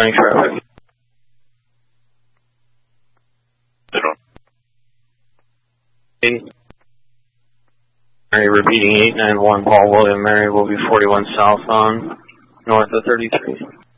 County traffic. Mary repeating 891 Paul William Mary will be 41 southbound, north of 33.